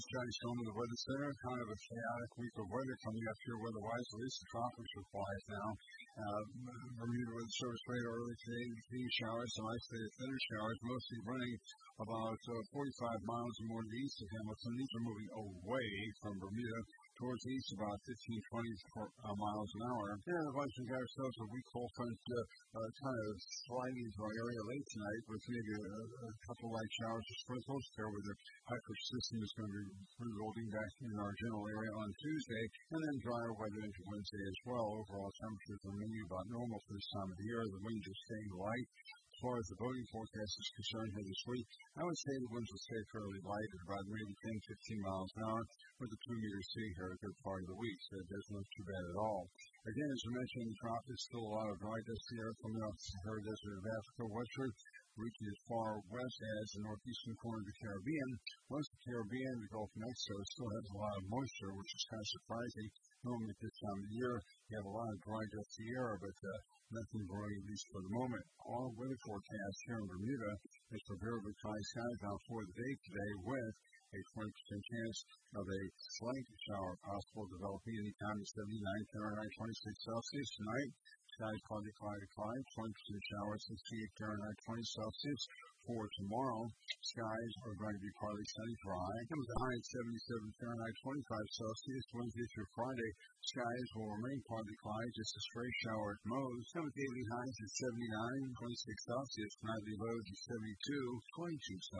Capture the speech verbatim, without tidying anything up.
Johnny Stone of the Weather Center. Kind of a chaotic week of weather coming up here weather-wise. At least the tropics are quiet now. Uh, Bermuda Weather Service radar early today indicating showers, some isolated thinner showers, mostly running about uh, forty-five miles or more to the east of Hamilton. These are moving away from Bermuda towards the east about fifteen, twenty uh, miles an hour. And a bunch of got ourselves a weak cold front uh, uh, kind of sliding into our area late tonight with maybe a, a couple light showers or sprinkles. There with the high pressure system is going to be reloading back in our general area on Tuesday, and then drier weather into Wednesday as well. Overall temperatures remaining about normal for this time of the year. The winds are staying light. As far as the boating forecast is concerned here this week, I would say the winds will stay fairly light at about maybe ten, fifteen miles an hour with a two meter sea here a good part of the week, so it doesn't look too bad at all. Again, as I mentioned, the tropics, still a lot of dry dust here from the Sahara Desert of Africa westward, reaching as far west as the northeastern corner of the Caribbean. Once the Caribbean, the Gulf of Mexico still has a lot of moisture, which is kind of surprising. Normally at this time of the year, you have a lot of dry, dusty air, but uh, nothing brewing, at least for the moment. All weather forecasts here in Bermuda is for variably cloudy skies now for the day today with a twenty percent chance of a slight shower possible developing anytime at seventy-nine Fahrenheit, twenty-six Celsius tonight. Skies partly cloudy, cloudy, twenty percent showers, sixty-eight Fahrenheit, twenty Celsius. For tomorrow, skies are going to be partly sunny, dry. With a high at seventy-seven Fahrenheit, twenty-five Celsius. Wednesday through Friday, skies will remain partly cloudy, just a stray shower at most. And with daily highs at seventy-nine, twenty-six Celsius. Nightly lows at seventy-two, twenty-two Celsius.